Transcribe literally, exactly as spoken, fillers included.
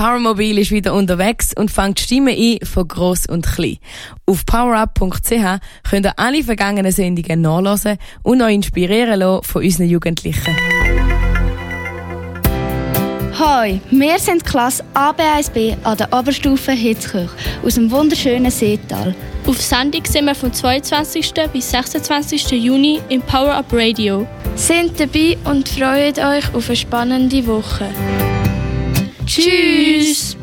Powermobil ist wieder unterwegs und fängt Stimmen ein von gross und klein. Auf powerup punkt c h könnt ihr alle vergangenen Sendungen nachhören und euch inspirieren lassen von unseren Jugendlichen. Hoi, wir sind Klasse A B eins B an der Oberstufe Hitzkirch aus dem wunderschönen Seetal. Auf Sendung sind wir vom zweiundzwanzigsten bis sechsundzwanzigsten Juni im Power Up Radio. Seid dabei und freut euch auf eine spannende Woche. Tschüss!